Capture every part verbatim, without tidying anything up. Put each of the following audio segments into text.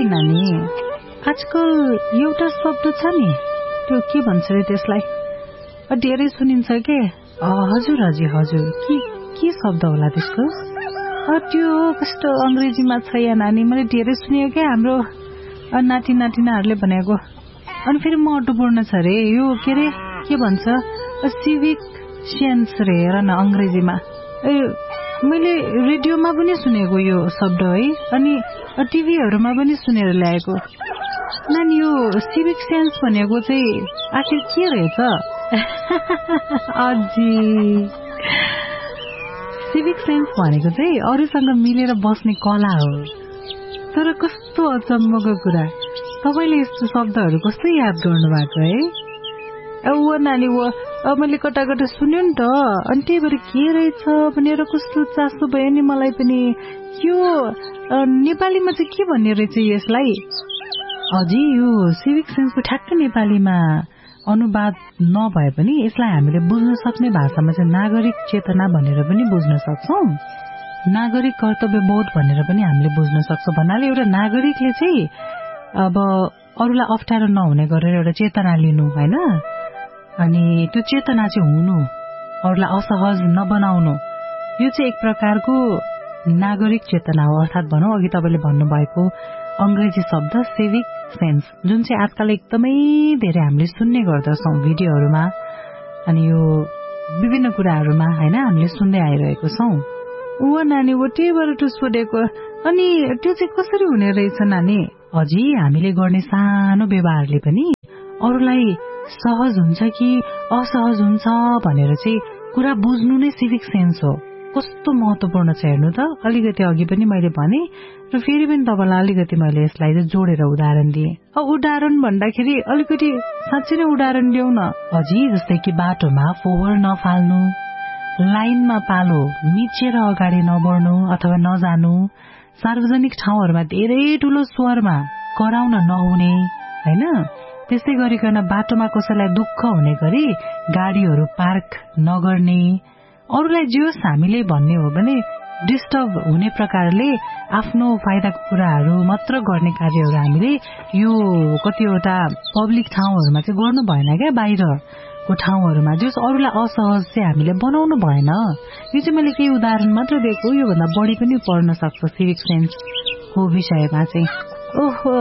नानी आजकल एउटा शब्द छ नि त्यो के भन्छ रे त्यसलाई धेरै सुनिन्छ के हजुर हजुर हजुर के के शब्द होला त्यसको त्यो कस्तो अंग्रेजीमा छ या नानी मैले धेरै सुनेँ के हाम्रो नाति नातिनाहरूले भनेको अनि फेरि म अटो बोल्न छ रे यो के रे के भन्छ सिभिक सेन्स रे हेर न अंग्रेजीमा मैले रेडियोमा पनि सुनेको यो शब्द है अनि टिभीहरुमा पनि सुनेर ल्याएको नानी यो सिभिक सेन्स भनेको चाहिँ आखिर के रहेछ अजी सिभिक सेन्स भनेको चाहिँ अरूसँग मिलेर बस्ने कला हो तर कस्तो अचम्मको कुरा तपाईले यस्तो शब्दहरु कस्तो याद गर्नु भएको है ओ नानी वो अब मैले कटाकटा सुन्यो नि त अनि त्यही भएर के रहेछ भनेर कस्तो चासो भयो नि मलाई पनि यो नेपालीमा चाहिँ के भन्ने रहेछ यसलाई अझै यो सिभिक सेन्सको ठ्याक्क नेपालीमा अनुवाद नभए पनि यसलाई हामीले बुझ्न सक्ने भाषामा चाहिँ नागरिक चेतना भनेर पनि बुझ्न सक्छौं नागरिक कर्तव्य बोध भनेर पनि हामीले बुझ्न सक्छौं भन्नाले एउटा नागरिकले चाहिँ अब अरूलाई अप्ठ्यारो नहुने गरेर एउटा चेतना लिनु हैन अनि त्यो चेतना चाहिँ हुनु अरूलाई असहज नबनाउनु यो चाहिँ एक प्रकारको नागरिक चेतना हो अर्थात भनौं अघि तपाईले भन्नु भएको अंग्रेजी शब्द सिभिक सेन्स जुन चाहिँ आजकल एकदमै धेरै हामीले सुन्ने गर्दछौं भिडियोहरुमा अनि यो विभिन्न कुराहरुमा हैन हामीले सुन्दै आइरहेको छौं उ नानी वो त्यहीबाट सोधेको अनि त्यो चाहिँ कसरी हुने रहेछ नानी अझै हामीले गर्ने सानो व्यवहारले पनि अरूलाई सहज हुन्छ कि असहज हुन्छ भनेर चाहिँ कुरा बुझ्नु नै सिभिक सेन्स हो कस्तो महत्त्वपूर्ण छ हेर्नु त अलिकति अघि पनि मैले भने र फेरि पनि तपाईलाई अलिकति मैले यसलाई जोडेर उदाहरण दिए अब उदाहरण भन्दाखेरि अलिकति साच्चै नै उदाहरण दिउँ न अझै जस्तै कि बाटोमा फोहोर नफाल्नु लाइनमा पालो मिचेर अगाडि नबढ्नु अथवा नजानु सार्वजनिक ठाउँहरुमा धेरै ठूलो स्वरमा कराउन नहुने हैन त्यसै गरिकन बाटोमा कसैलाई दुःख हुने गरी गाडीहरु पार्क नगर्ने अरूलाई जोस हामीले भन्ने हो भने डिस्टर्ब हुने प्रकारले आफ्नो फाइदाको कुराहरु मात्र गर्ने कार्यहरु हामीले यो कतिवटा पब्लिक ठाउँहरुमा चाहिँ गर्नु भएन के बाहिरको ठाउँहरुमा जोस अरूलाई असहज चाहिँ हामीले बनाउनु भएन यो चाहिँ मैले केही उदाहरण मात्र दिएको यो भन्दा बढी पनि पढ्न सक्छ सिभिक सेन्स को विषयमा चाहिँ ओहो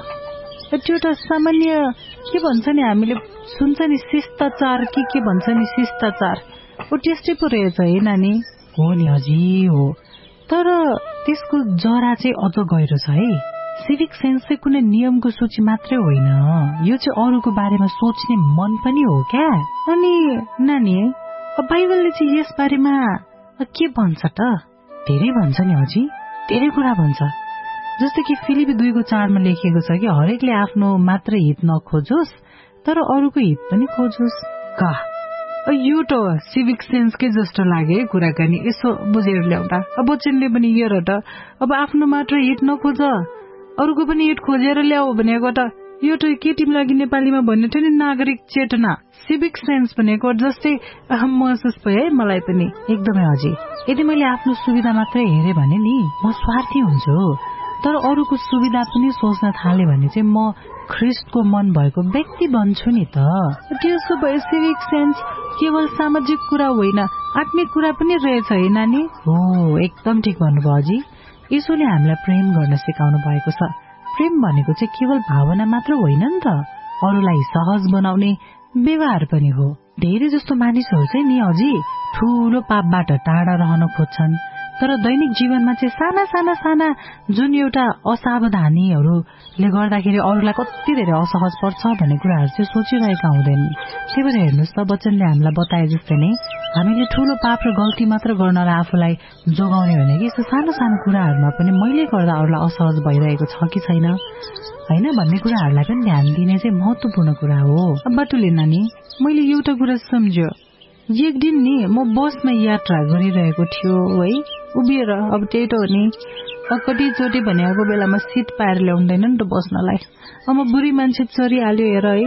त्यो त सामान्य के भन्छ नि हामीले सुन्छ नि शिष्टाचार के के भन्छ नि शिष्टाचार ओ त्यस्तै पो रहेछ है नानी हो नि अझै हो तर त्यसको जरा चाहिँ अझ गहिरो छ है सिभिक सेन्स चाहिँ कुनै नियमको सूची मात्रै होइन यो चाहिँ अरूको बारेमा सोच्ने मन पनि हो क्या अनि नानी बाइबलले चाहिँ यस बारेमा के भन्छ त धेरै भन्छ नि अझै धेरै कुरा भन्छ जस्तो कि फिलिपी दुई को चार मा लेखिएको छ कि हरेकले आफ्नो मात्र हित नखोजोस् तर अरूको हित पनि खोजोस् का यो त सिभिक सेन्सकै जस्तो लागे कुराकानी यसो बुझेर ल्याउँदा अब वचनले पनि हेर त अब आफ्नो मात्र हित नखोज अरूको पनि हित खोजेर ल्याऊ भनेको त यो त के तिमीलाई लागि नेपालीमा भन्ने थियो नि नागरिक चेतना सिभिक सेन्स भनेको जस्तै महसुस भयो है मलाई पनि एकदमै अझै यदि मैले आफ्नो सुविधा मात्रै हेरे भने नि म स्वार्थी हुन्छु तर अरूको सुविधा पनि सोच्न थाले भने चाहिँ म ख्रिस्टको मन भएको व्यक्ति बन्छु नि त त्यसो भए सिभिक सेन्स केवल सामाजिक कुरा होइन आत्मिक कुरा पनि रहेछ है नानी हो एकदम ठीक भन्नुभयो अझै यसोले हामीलाई प्रेम गर्न सिकाउनु भएको छ प्रेम भनेको चाहिँ केवल भावना मात्र होइन नि त अरूलाई सहज बनाउने व्यवहार पनि हो धेरै जस्तो मानिसहरू चाहिँ नि अझै ठूलो पापबाट टाढा रहन खोज्छन् तर दैनिक जीवनमा चाहिँ साना साना साना जुन एउटा असावधानीहरूले गर्दाखेरि अरूलाई कति धेरै असहज पर्छ भन्ने कुराहरू चाहिँ सोचिरहेका हुँदैनन् त्यही भएर हेर्नुहोस् त वचनले हामीलाई बताए जस्तै नै हामीले ठूलो पाप र गल्ती मात्र गर्नलाई आफूलाई जोगाउने होइन कि यस्तो सानो सानो कुराहरूमा पनि मैले गर्दा अरूलाई असहज भइरहेको छ कि छैन हैन भन्ने कुराहरूलाई पनि ध्यान दिने चाहिँ महत्त्वपूर्ण कुरा हो बाटुले नानी मैले एउटा कुरा सम्झ्यो एक दिन नि म बसमा यात्रा गरिरहेको थियो है उभिएर अब त्यही त हो नि कतिचोटि भनेको बेलामा सिट पाएर ल्याउँदैन नि त बस्नलाई अब बुढी मान्छे चढिहाल्यो हेर है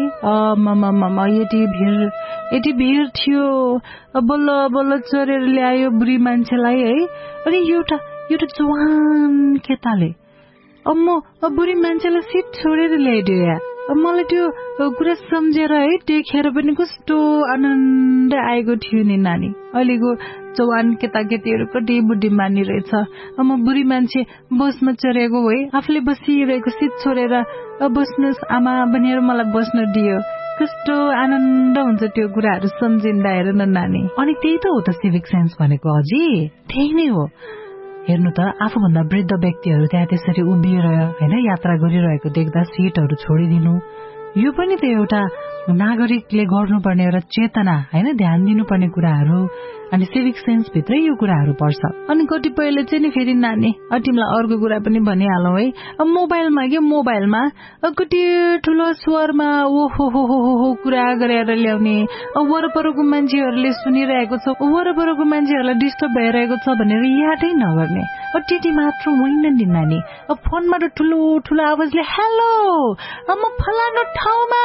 अमममम यति भिड यति भिड थियो बल्ल बल्ल चढेर ल्यायो बुढी मान्छेलाई है अनि एउटा एउटा जवान केटाले अब म बुढी मान्छेलाई सिट छोडेर ल्याइदियो या मलाई त्यो कुरा सम्झेर है देखेर पनि कस्तो आनन्द आएको थियो नि नानी। अहिलेको जवान केटाकेटीहरू कति बुद्धिमानी रहेछ। म बुढी मान्छे बसमा चढेको है आफूले बसिरहेको सिट छोडेर बस्नुहोस् आमा भनेर मलाई बस्न दियो। कस्तो आनन्द हुन्छ त्यो कुराहरू सम्झिँदा हेर न नानी। अनि त्यही त हो त सिभिक सेन्स भनेको अझै त्यही नै हो। हेर्नु त आफूभन्दा वृद्ध व्यक्तिहरू त्यहाँ त्यसरी उभिएर हैन यात्रा गरिरहेको देख्दा सिटहरू छोडिदिनु यो पनि त एउटा नागरिकले गर्नुपर्ने एउटा चेतना हैन ध्यान दिनुपर्ने कुराहरू। अनि सिभिक सेन्स भित्रै यो कुराहरू पर्छ। अनि कतिपयले चाहिँ नि फेरि नानी तिमीलाई अर्को कुरा पनि भनिहालौ है मोबाइलमा के मोबाइलमा कति ठुलो स्वरमा ओहो हो हो हो कुरा गरेर ल्याउने वरपरको मान्छेहरूले सुनिरहेको छ वरपरको मान्छेहरूलाई डिस्टर्ब भइरहेको छ भनेर यादै नगर्ने। त्यति मात्र होइन नि नानी फोनमा त ठुलो ठुलो आवाजले हेलो म फलानो ठाउँमा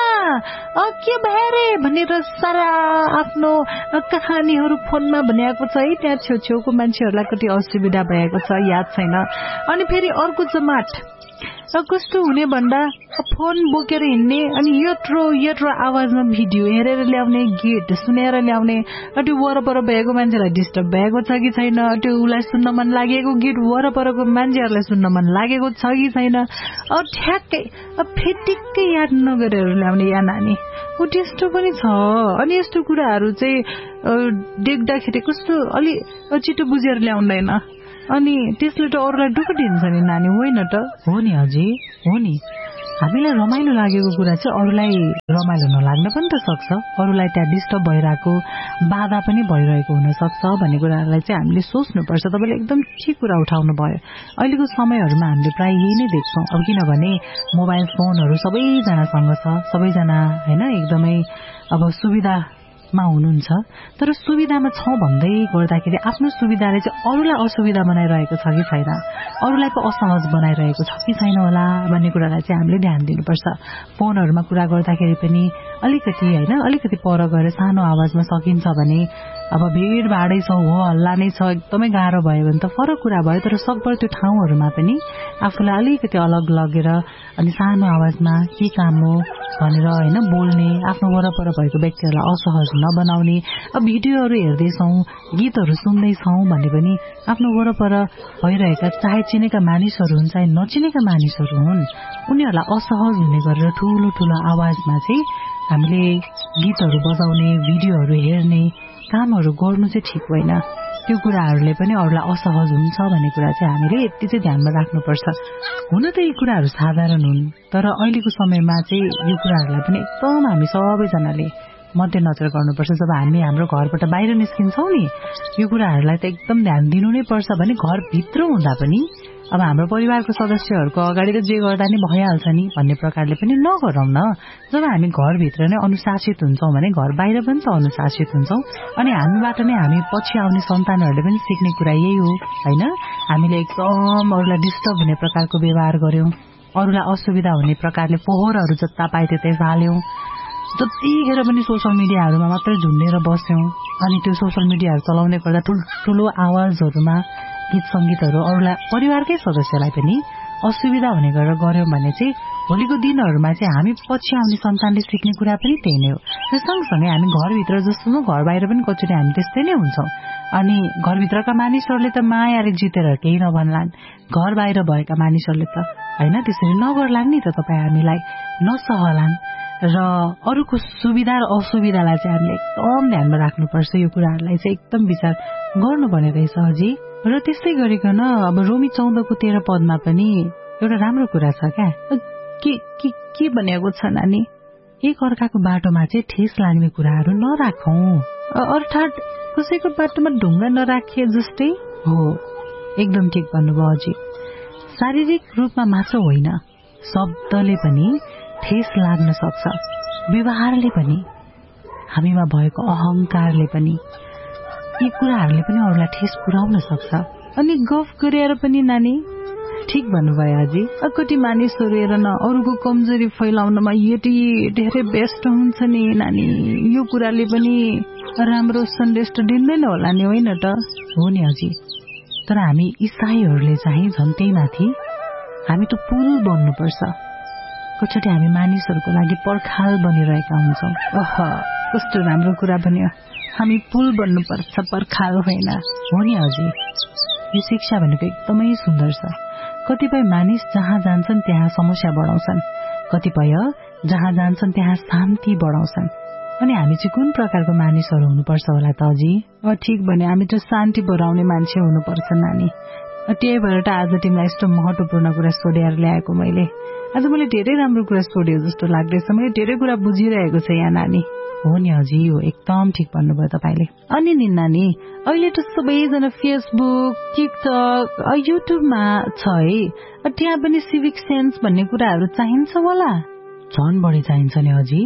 के भएरे भनेर सारा आफ्नो कहानीहरू फोनमा भनेको छ है। त्यहाँ छेउछेउको मान्छेहरूलाई कति असुविधा भएको छ याद छैन। अनि फेरि अर्को जमात कस्तो हुने भन्दा फोन बोकेर हिँड्ने अनि यत्रो यत्रो आवाजमा भिडियो हेरेर ल्याउने गीत सुनेर ल्याउने त्यो वरपर भएको मान्छेलाई डिस्टर्ब भएको छ कि छैन त्यो उसलाई सुन्न मन लागेको गीत वरपरको मान्छेहरूलाई सुन्न मन लागेको छ कि छैन ठ्याक्कै फेटिक्कै याद नगरेर ल्याउने या नानी ऊ त्यस्तो पनि छ। अनि यस्तो कुराहरू चाहिँ देख्दाखेरि कस्तो अलि छिटो बुझेर ल्याउँदैन अनि त्यसले त अरूलाई दुःख दिन्छ नि नानी होइन त। हो नि अझै हो नि हामीलाई रमाइलो लागेको कुरा चाहिँ अरूलाई रमाइलो नलाग्न पनि त सक्छ। अरूलाई त्यहाँ डिस्टर्ब भइरहेको बाधा पनि भइरहेको हुन सक्छ भन्ने कुरालाई चाहिँ हामीले सोच्नुपर्छ। तपाईँले एकदम ठिक कुरा उठाउनु भयो। अहिलेको समयहरूमा हामीले प्राय यही नै देख्छौँ। अब किनभने मोबाइल फोनहरू सबैजनासँग छ सबैजना होइन एकदमै अब सुविधा मा हुनुहुन्छ तर सुविधामा छ भन्दै गर्दाखेरि आफ्नो सुविधाले चाहिँ अरूलाई असुविधा बनाइरहेको छ कि छैन अरूलाई पो असहज बनाइरहेको छ कि छैन होला भन्ने कुरालाई चाहिँ हामीले ध्यान दिनुपर्छ। फोनहरूमा कुरा गर्दाखेरि पनि अलिकति होइन अलिकति पर गएर सानो आवाजमा सकिन्छ भने अब भिडभाडै छ हो हल्ला नै छ एकदमै गाह्रो भयो भने त फरक कुरा भयो। तर सकभर त्यो ठाउँहरूमा पनि आफूलाई अलिकति अलग लगेर अनि सानो आवाजमा के काम हो भनेर होइन बोल्ने आफ्नो वरपर भएको व्यक्तिहरूलाई असहज नबनाउने। अब भिडियोहरू हेर्दैछौँ गीतहरू सुन्दैछौँ भने पनि आफ्नो वरपर भइरहेका चाहे चिनेका मानिसहरू हुन् चाहे नचिनेका मानिसहरू हुन् उनीहरूलाई असहज हुने गरेर ठुलो ठुलो आवाजमा चाहिँ हामीले गीतहरू बजाउने भिडियोहरू हेर्ने कामहरू गर्नु चाहिँ ठिक होइन। त्यो कुराहरूले पनि अरूलाई असहज हुन्छ भन्ने कुरा चाहिँ हामीले यति चाहिँ ध्यानमा राख्नुपर्छ। हुन त यी कुराहरू साधारण हुन् तर अहिलेको समयमा चाहिँ यो कुराहरूलाई पनि एकदम हामी सबैजनाले मध्यनजर गर्नुपर्छ। जब हामी हाम्रो घरबाट बाहिर निस्किन्छौँ नि यो कुराहरूलाई त एकदम ध्यान दिनु नै पर्छ भने घरभित्र हुँदा पनि अब हाम्रो परिवारको सदस्यहरूको अगाडि त जे गर्दा नि भइहाल्छ नि भन्ने प्रकारले पनि नगरौँ न। जब हामी घरभित्र नै अनुशासित हुन्छौँ भने घर बाहिर पनि त अनुशासित हुन्छौँ अनि हामीबाट नै हामी पछि आउने सन्तानहरूले पनि सिक्ने कुरा यही हो होइन। हामीले एकदम अरूलाई डिस्टर्ब हुने प्रकारको व्यवहार गर्यौं अरूलाई असुविधा हुने प्रकारले फोहोरहरू जता पाए त्यतै फाल्यौं जतिखेर पनि सोशल मिडियाहरूमा मात्रै झुन्डेर बस्यौं अनि त्यो सोशल मिडियाहरू चलाउने गर्दा ठुल्ठुलो आवाजहरूमा गीत संगीतहरू अरूलाई परिवारकै सदस्यलाई पनि असुविधा हुने गरेर गर्यौं भने चाहिँ भोलिको दिनहरूमा चाहिँ हामी पछि आउने सन्तानले सिक्ने कुरा पनि त्यही नै हो। र सँगसँगै हामी घरभित्र जस्तो न घर बाहिर पनि कचोटि हामी त्यस्तै नै हुन्छौं अनि घरभित्रका मानिसहरूले त मायाले जितेर केही नभन्लान् घर बाहिर भएका मानिसहरूले त हैन त्यसरी नगर्लान् नि त तपाईँ हामीलाई नसहलान् र अरूको सुविधा र असुविधालाई चाहिँ हामीले एकदम ध्यानमा राख्नुपर्छ। यो कुराहरूलाई चाहिँ एकदम विचार गर्नुपर्ने रहेछ अझै। र त्यस्तै गरिकन अब रोमी चौधको तेह्र पदमा पनि एउटा राम्रो कुरा छ क्या के के के भनेको छ नानी एक अर्काको बाटोमा चाहिँ ठेस लाग्ने कुराहरू नराखौं अर्थात् कसैको बाटोमा ढुङ्गा नराखे जस्तै हो। एकदम ठिक भन्नुभयो अझै। शारीरिक रूपमा मात्र होइन शब्दले पनि ठेस लाग्न सक्छ व्यवहारले पनि हामीमा भएको अहंकारले पनि यी कुराहरूले पनि अरूलाई ठेस पुर्याउन सक्छ। अनि गफ गरेर पनि नानी ठिक भन्नुभयो अझै कति मानिसहरू हेर न अरूको कमजोरी फैलाउनमा यति धेरै व्यस्त हुन्छ नि नानी यो कुराले पनि राम्रो सन्देश त दिँदैन होला नि होइन त। हो नि अझै। तर हामी इसाईहरूले चाहिँ झन् त्यही माथि हामी त पुल बन्नुपर्छ। कचोटि हामी मानिसहरूको लागि पर्खाल बनिरहेका हुन्छौँ। ओह कस्तो राम्रो कुरा भन्यो, हामी पुल बन्नुपर्छ, पर्खाल होइन। हो नि अझै यो शिक्षा भनेको एकदमै सुन्दर छ। कतिपय मानिस जहाँ जान्छन् त्यहाँ समस्या बढाउँछन्, कतिपय जहाँ जान्छन् त्यहाँ शान्ति बढाउँछन्। अनि हामी चाहिँ कुन प्रकारको मानिसहरू हुनुपर्छ होला त अझै? अ ठिक भने हामी त शान्ति बढाउने मान्छे हुनुपर्छ नानी। त्यही भएर त आज तिमीलाई यस्तो महत्वपूर्ण कुरा सोधेर ल्याएको मैले। आज मैले धेरै राम्रो कुरा सोध्यो जस्तो लाग्दैछ, मैले धेरै कुरा बुझिरहेको छ यहाँ नानी। हो नि अझै, हो एकदम ठिक भन्नुभयो तपाईँले। अनि नि नानी अहिले त सबैजना फेसबुक, टिकटक, युट्युबमा छ है, त्यहाँ पनि सिभिक सेन्स भन्ने कुराहरू चाहिन्छ होला? झन् बढी चाहिन्छ नि अझै।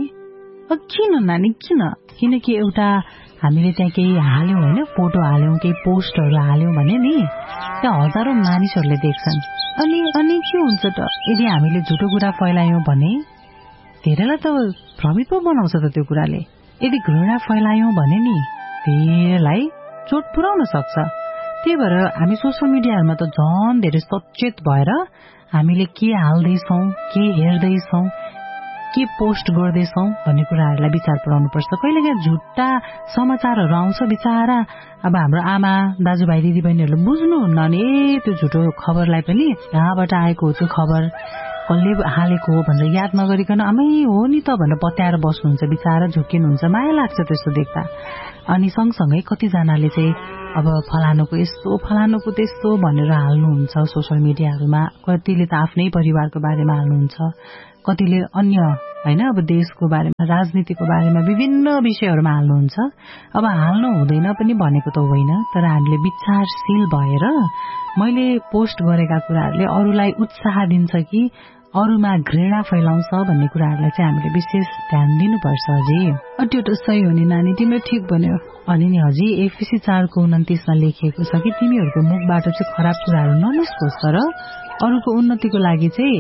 किन नानी किन? किनकि एउटा हामीले त्यहाँ केही हाल्यौँ होइन, फोटो हाल्यौँ, केही पोस्टहरू हाल्यौँ भने नि त्यहाँ हजारौं मानिसहरूले देख्छन्। अनि अनि के हुन्छ त यदि हामीले झुटो कुरा फैलायौँ भने? धेरैलाई त भ्रमित पो बनाउँछ त त्यो कुराले। यदि घृणा फैलायौँ भने नि धेरैलाई चोट पुर्याउन सक्छ। त्यही भएर हामी सोसियल मिडियाहरूमा त झन् धेरै सचेत भएर हामीले के हाल्दैछौँ, के हेर्दैछौँ, के पोस्ट गर्दैछौँ भन्ने कुराहरूलाई विचार पुर्याउनुपर्छ। कहिलेकाहीँ झुट्टा समाचारहरू आउँछ, बिचारा अब हाम्रो आमा दाजुभाइ दिदीबहिनीहरूले बुझ्नुहुन्न नि, ए त्यो झुटो खबरलाई पनि कहाँबाट आएको हो त्यो खबर, कसले हालेको हो भनेर याद नगरिकन आमै हो नि त भनेर पत्याएर बस्नुहुन्छ, बिचारा झुक्किनुहुन्छ। माया लाग्छ त्यस्तो देख्दा। अनि सँगसँगै कतिजनाले चाहिँ अब फलानुको यस्तो फलानुको त्यस्तो भनेर हाल्नुहुन्छ सोसियल मिडियाहरूमा। कतिले त आफ्नै परिवारको बारेमा हाल्नुहुन्छ, कतिले अन्य होइन अब देशको बारेमा, राजनीतिको बारेमा, विभिन्न विषयहरूमा हाल्नुहुन्छ। अब हाल्नु हुँदैन पनि भनेको त होइन, तर हामीले विचारशील भएर मैले पोस्ट गरेका कुराहरूले अरूलाई उत्साह दिन्छ कि अरूमा घृणा फैलाउँछ भन्ने कुराहरूलाई चाहिँ हामीले विशेष ध्यान दिनुपर्छ अझै। त्यो त सही हो नि नानी, तिमीले ठिक भन्यो। अनि नि अझै एफएसी चारको उन्तिसमा लेखिएको छ कि तिमीहरूको मुखबाट चाहिँ खराब कुराहरू ननिस्कोस्, तर अरूको उन्नतिको लागि चाहिँ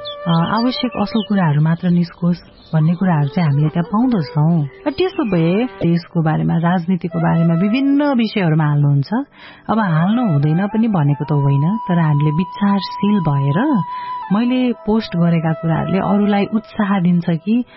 आवश्यक असल कुराहरू मात्र निस्कोस् भन्ने कुराहरू चाहिँ हामीले त्यहाँ पाउँदछौँ। त्यसो भए देशको बारेमा, राजनीतिको बारेमा, विभिन्न विषयहरूमा हाल्नुहुन्छ। अब हाल्नु हुँदैन पनि भनेको त होइन, तर हामीले विचारशील भएर मैले पोस्ट गरेका कुराहरूले अरूलाई उत्साह दिन्छ कि